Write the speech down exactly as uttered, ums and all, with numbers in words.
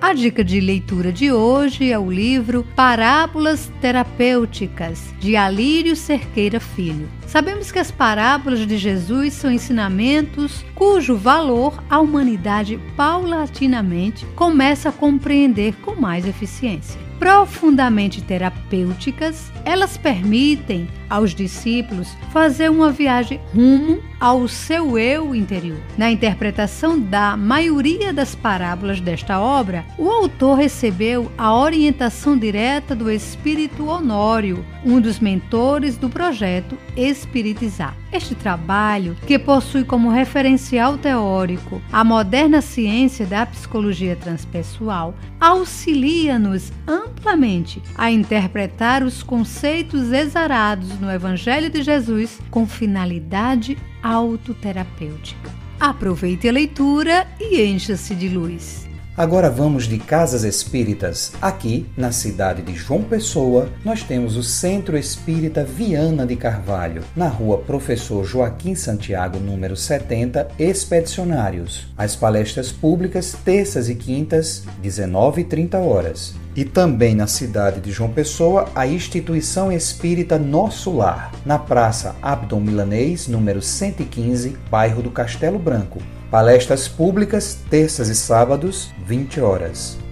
A dica de leitura de hoje é o livro Parábolas Terapêuticas, de Alírio Cerqueira Filho. Sabemos que as parábolas de Jesus são ensinamentos cujo valor a humanidade paulatinamente começa a compreender com mais eficiência. Profundamente terapêuticas, elas permitem aos discípulos fazer uma viagem rumo ao seu eu interior. Na interpretação da maioria das parábolas desta obra, o autor recebeu a orientação direta do espírito Honório, um dos mentores do projeto Espiritizar. Este trabalho, que possui como referencial teórico a moderna ciência da psicologia transpessoal, auxilia-nos amplamente a interpretar os conceitos exarados no Evangelho de Jesus com finalidade autoterapêutica. Aproveite a leitura e encha-se de luz. Agora vamos de Casas Espíritas. Aqui, na cidade de João Pessoa, nós temos o Centro Espírita Viana de Carvalho, na rua Professor Joaquim Santiago, número setenta, Expedicionários. As palestras públicas, terças e quintas, dezenove e trinta horas. E também na cidade de João Pessoa, a Instituição Espírita Nosso Lar, na Praça Abdom Milanês, número cento e quinze, bairro do Castelo Branco. Palestras públicas, terças e sábados, vinte horas.